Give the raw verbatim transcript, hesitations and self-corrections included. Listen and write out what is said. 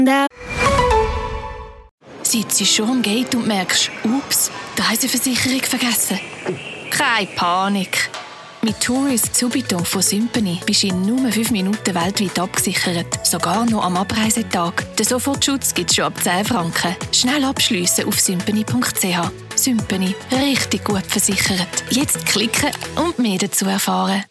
Sitzt schon am Gate und merkst, ups, die Reiseversicherung vergessen. Keine Panik. Mit Tourist Subito von Sympany bist du in nur fünf Minuten weltweit abgesichert. Sogar noch am Abreisetag. Den Sofortschutz gibt es schon ab zehn Franken. Schnell abschliessen auf sympany punkt c h. Sympany. Richtig gut versichert. Jetzt klicken und mehr dazu erfahren.